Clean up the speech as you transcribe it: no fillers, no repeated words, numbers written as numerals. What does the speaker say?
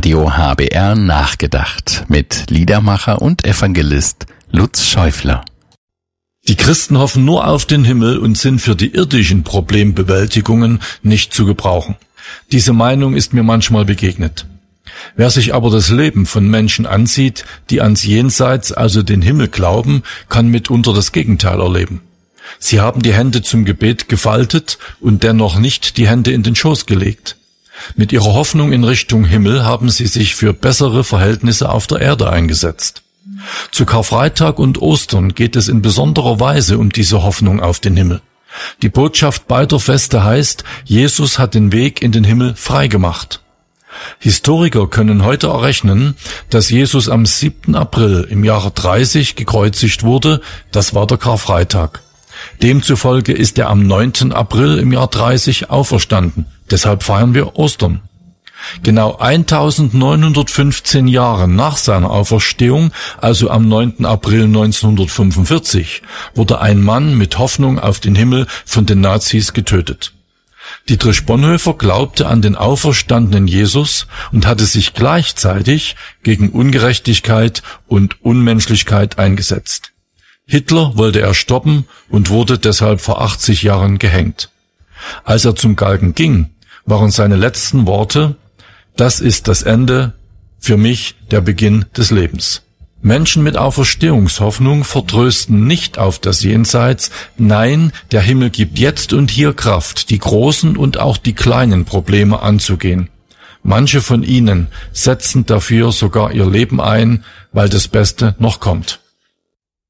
Radio HBR nachgedacht mit Liedermacher und Evangelist Lutz Schäufler. Die Christen hoffen nur auf den Himmel und sind für die irdischen Problembewältigungen nicht zu gebrauchen. Diese Meinung ist mir manchmal begegnet. Wer sich aber das Leben von Menschen ansieht, die ans Jenseits, also den Himmel glauben, kann mitunter das Gegenteil erleben. Sie haben die Hände zum Gebet gefaltet und dennoch nicht die Hände in den Schoß gelegt. Mit ihrer Hoffnung in Richtung Himmel haben sie sich für bessere Verhältnisse auf der Erde eingesetzt. Zu Karfreitag und Ostern geht es in besonderer Weise um diese Hoffnung auf den Himmel. Die Botschaft beider Feste heißt, Jesus hat den Weg in den Himmel freigemacht. Historiker können heute errechnen, dass Jesus am 7. April im Jahre 30 gekreuzigt wurde, das war der Karfreitag. Demzufolge ist er am 9. April im Jahr 30 auferstanden. Deshalb feiern wir Ostern. Genau 1915 Jahre nach seiner Auferstehung, also am 9. April 1945, wurde ein Mann mit Hoffnung auf den Himmel von den Nazis getötet. Dietrich Bonhoeffer glaubte an den auferstandenen Jesus und hatte sich gleichzeitig gegen Ungerechtigkeit und Unmenschlichkeit eingesetzt. Hitler wollte er stoppen und wurde deshalb vor 80 Jahren gehängt. Als er zum Galgen ging, waren seine letzten Worte: Das ist das Ende, für mich der Beginn des Lebens. Menschen mit Auferstehungshoffnung vertrösten nicht auf das Jenseits, nein, der Himmel gibt jetzt und hier Kraft, die großen und auch die kleinen Probleme anzugehen. Manche von ihnen setzen dafür sogar ihr Leben ein, weil das Beste noch kommt.